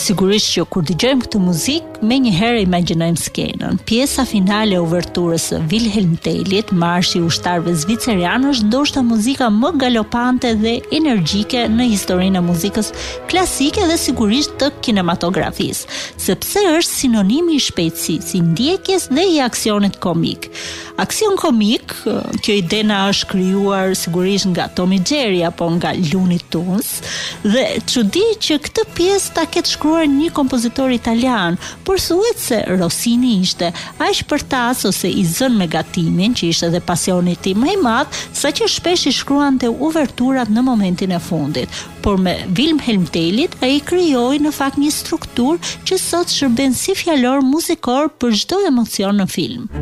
Sigurisht që kur dëgjojmë këtë muzikë, menjëherë imagjinojmë skenën. Pjesa finale e uverturës së Wilhelm Tellit, marshi i ushtarëve zvicerianë, është ndoshta muzika më galopante dhe energjike në historinë e muzikës klasike dhe sigurisht të kinematografisë, sepse është sinonimi i shpejtësisë, i ndjekjes dhe i aksionit komik. Aksion komik, kjo ide na është krijuar sigurisht nga Tom i Jerry apo nga Looney Tunes, dhe çudi që këtë pjesë ta ketë shkruar një kompozitor italian, por thuhet se Rossini ishte aq përtas ose i zën me gatimin, që ishte dhe pasioni i tij më i madh, saqë shpesh i shkruante uverturat në momentin e fundit. Por me Wilhelm Tellit ai krijoi në fakt një strukturë që sot shërben si fjalor muzikor për çdo emocion në film.